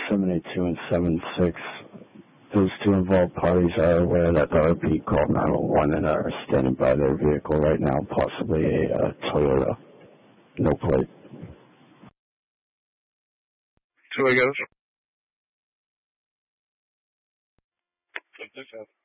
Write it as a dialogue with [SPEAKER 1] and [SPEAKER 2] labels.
[SPEAKER 1] 782 and 76. Those two involved parties are aware that the RP called 911 and are standing by their vehicle right now, possibly a Toyota. No plate.
[SPEAKER 2] So I guess.